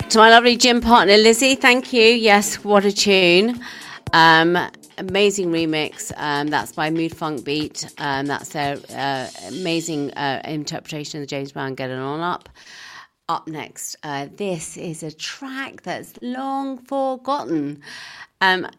To my lovely gym partner, Lizzie, thank you. Yes, what a tune. Amazing remix. That's by Mood Funk Beat. That's their amazing interpretation of the James Brown Get It On Up. Up next, this is a track that's long forgotten.